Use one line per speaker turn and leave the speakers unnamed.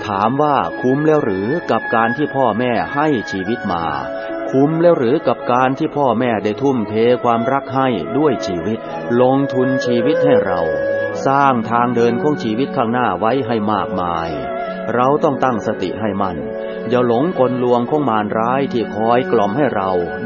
ถามว่าคุ้มแล้วหรือกับการที่พ่อแม่ให้ชีวิตมาคุ้มแล้วหรือกับการที่พ่อแม่ได้ทุ่มเทความรักให้ด้วยชีวิตลงทุนชีวิตให้เราสร้างทางเดินของชีวิตข้างหน้าไว้ให้มากมายเราต้องตั้งสติให้มั่นอย่าหลงกลลวงของมารร้ายที่คอยกล่อมให้เรา